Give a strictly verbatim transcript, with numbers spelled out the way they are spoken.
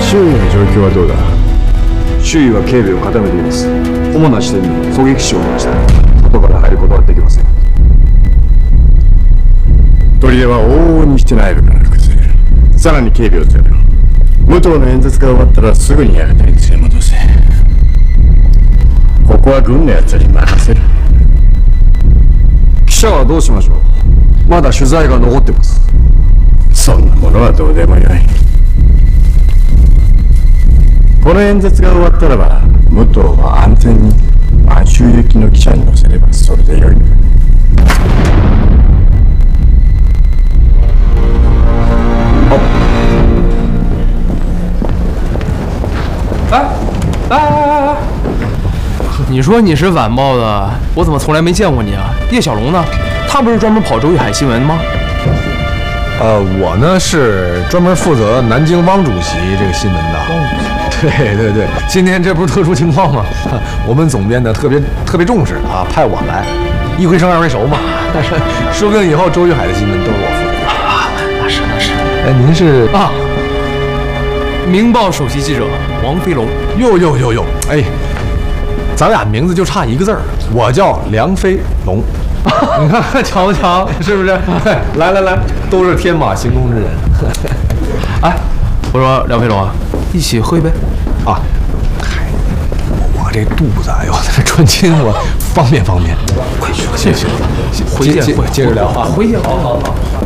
周囲の状況はどうだ？ 周囲は警備を固めています。主な地点に狙撃手を置きました。外から入ることはできません。 砦は往々にして内部から崩れる。さらに警備を強めろ。武藤の演説が終わったらすぐに館に連れ戻せ。ここは軍のやつらに任せる。 記者はどうしましょう？まだ取材が残ってます。 そんなものはどうでもよい。この演説が終わったらば武藤は安全に満州行きの汽車に乗せればそれでよいのだ。 哎哎！你说你是晚报的，我怎么从来没见过你啊？叶小龙呢？他不是专门跑周玉海新闻吗？ 呃，我呢是专门负责南京汪主席这个新闻的。汪主席。对对对，今天这不是特殊情况吗？我们总编呢特别特别重视啊，派我来，一回生二回熟嘛。但是说不定以后周玉海的新闻都是我负责的。 啊，那是那是。 哎，您是啊？明报首席记者王飞龙。 哟哟哟哟，哎，咱俩名字就差一个字儿，我叫梁飞龙。你看瞧不瞧，是不是？来来来，都是天马行空之人。 哎，我说梁飞龙啊，一起喝一杯啊！嗨，我这肚子，哎呦，这穿亲我方便方便。 快去，谢谢， 回见，接着聊啊， 回见，好好好。